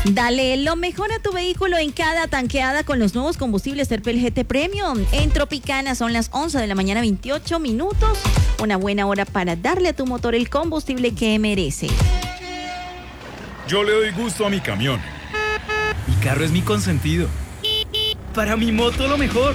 Dale lo mejor a tu vehículo en cada tanqueada con los nuevos combustibles Terpel GT Premium. En Tropicana son las 11 de la mañana, 28 minutos. Una buena hora para darle a tu motor el combustible que merece. Yo le doy gusto a mi camión. Mi carro es mi consentido. Para mi moto lo mejor.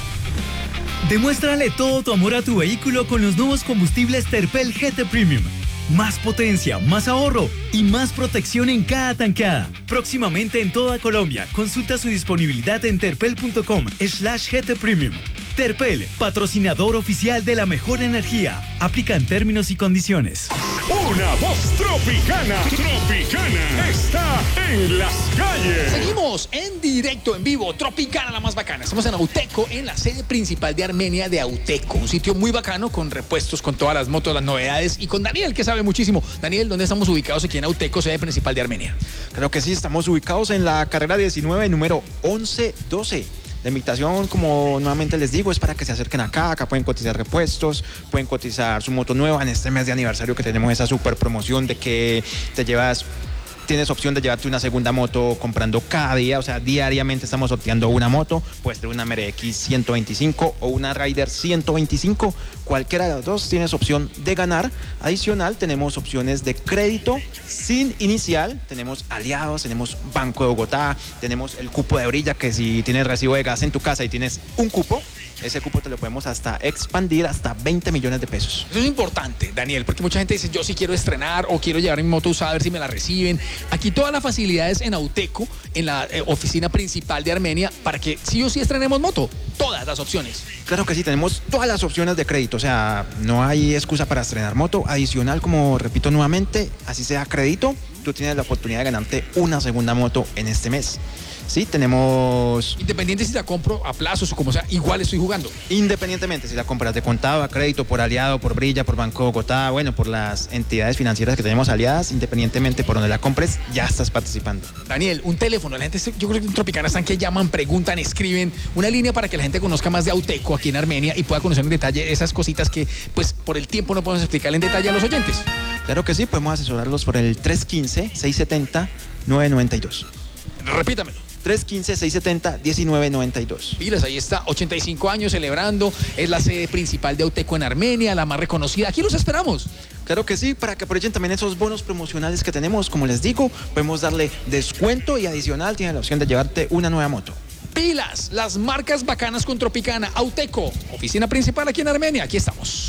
Demuéstrale todo tu amor a tu vehículo con los nuevos combustibles Terpel GT Premium. Más potencia, más ahorro y más protección en cada tanqueada. Próximamente en toda Colombia. Consulta su disponibilidad en terpel.com/GT Premium. Terpel, patrocinador oficial de la mejor energía. Aplican términos y condiciones. Una voz tropicana. Tropicana está en las calles. Seguimos en directo, en vivo. Tropicana, la más bacana. Estamos en Auteco, en la sede principal de Armenia de Auteco. Un sitio muy bacano con repuestos, con todas las motos, las novedades y con Daniel, que sabe muchísimo. Daniel, ¿dónde estamos ubicados aquí en Auteco, sede principal de Armenia? Creo que sí, estamos ubicados en la carrera 19, número 1112. La invitación, como nuevamente les digo, es para que se acerquen acá. Acá pueden cotizar repuestos, pueden cotizar su moto nueva en este mes de aniversario que tenemos esa super promoción de que tienes opción de llevarte una segunda moto comprando cada día, o sea, diariamente estamos sorteando una moto, puedes tener una MRX 125 o una Rider 125, cualquiera de las dos tienes opción de ganar. Adicional, tenemos opciones de crédito sin inicial, tenemos aliados, tenemos Banco de Bogotá, tenemos el cupo de Brilla, que si tienes recibo de gas en tu casa y tienes un cupo, ese cupo te lo podemos hasta expandir hasta 20 millones de pesos. Eso es importante, Daniel, porque mucha gente dice, yo sí quiero estrenar o quiero llevar mi moto usada a ver si me la reciben. Aquí todas las facilidades en Auteco, en la oficina principal de Armenia, para que sí o sí estrenemos moto. Todas las opciones. Claro que sí, tenemos todas las opciones de crédito, o sea, no hay excusa para estrenar moto. Adicional, como repito nuevamente, así sea crédito, tú tienes la oportunidad de ganarte una segunda moto en este mes. Sí, tenemos... Independiente si la compro a plazos o como sea, igual estoy jugando. Independientemente si la compras de contado, a crédito, por aliado, por Brilla, por Banco de Bogotá, bueno, por las entidades financieras que tenemos aliadas, independientemente por donde la compres, ya estás participando. Daniel, un teléfono, la gente, yo creo que en Tropicana están que llaman, preguntan, escriben, una línea para que la gente conozca más de Auteco aquí en Armenia y pueda conocer en detalle esas cositas que, pues, por el tiempo no podemos explicarle en detalle a los oyentes. Claro que sí, podemos asesorarlos por el 315-670-992. Repítamelo. 315-670-1992. Pilas, ahí está, 85 años celebrando, es la sede principal de Auteco en Armenia, la más reconocida. Aquí los esperamos. Claro que sí, para que aprovechen también esos bonos promocionales que tenemos. Como les digo, podemos darle descuento y adicional tienen la opción de llevarte una nueva moto. Pilas, las marcas bacanas con Tropicana, Auteco, oficina principal aquí en Armenia, aquí estamos.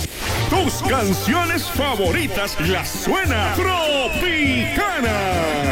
Tus canciones favoritas las suena Tropicana.